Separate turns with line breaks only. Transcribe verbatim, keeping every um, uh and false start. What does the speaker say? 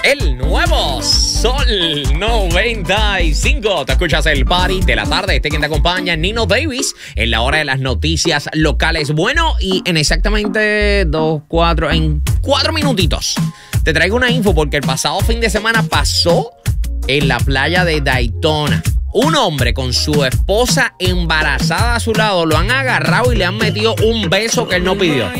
El nuevo Sol noventa y cinco. Te escuchas el party de la tarde. Este quien te acompaña, Nino Davis, en la hora de las noticias locales. Bueno, y en exactamente dos, cuatro, en cuatro minutitos te traigo una info porque el pasado fin de semana pasó en la playa de Daytona. Un hombre con su esposa embarazada a su lado lo han agarrado y le han metido un beso que él no pidió.